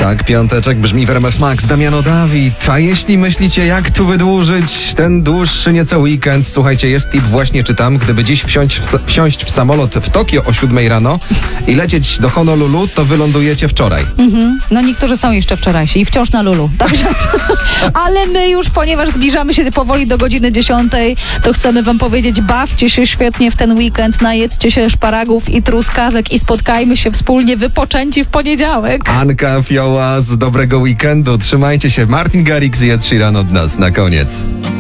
Tak, piąteczek brzmi w RMF Max. Damiano Dawid. A jeśli myślicie, jak tu wydłużyć ten dłuższy nieco weekend, słuchajcie, jest tip, właśnie czytam. Gdyby dziś wsiąść w samolot w Tokio o 7 rano i lecieć do Honolulu, to wylądujecie wczoraj. No niektórzy są jeszcze wczorajsi i wciąż na Lulu. Także, ale my już, ponieważ zbliżamy się powoli do godziny 10, to chcemy wam powiedzieć, bawcie się świetnie w ten weekend, najedzcie się szparagów i truskawek i spotkajmy się wspólnie wypoczęci w poniedziałek. Anka Fioła z dobrego weekendu. Trzymajcie się. Martin Garrix i Ed Sheeran od nas na koniec.